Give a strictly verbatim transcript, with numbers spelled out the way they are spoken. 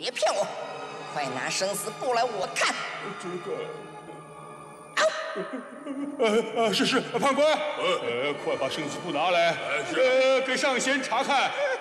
别骗我，快拿生死簿来我看。 这个。 呃呃，是是，判官，呃，快把生死簿拿来，呃，给上仙查看。